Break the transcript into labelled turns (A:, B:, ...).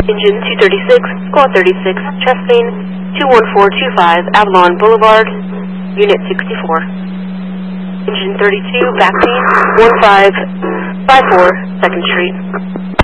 A: Engine 236, Squad 36, chest main 21425, Avalon Boulevard, Unit 64. Engine 32, back main 1554, 2nd Street.